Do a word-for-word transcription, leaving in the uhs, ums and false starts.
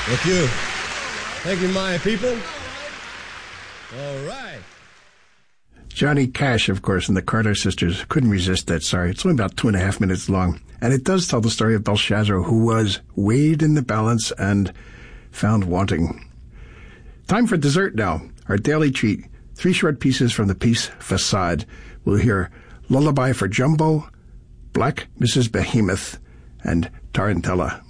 Thank you. Thank you, my people. All right. Johnny Cash, of course, and the Carter sisters couldn't resist that story. It's only about two and a half minutes long. And it does tell the story of Belshazzar, who was weighed in the balance and found wanting. Time for dessert now. Our daily treat. Three short pieces from the piece Facade. We'll hear Lullaby for Jumbo, Black Missus Behemoth, and Tarantella.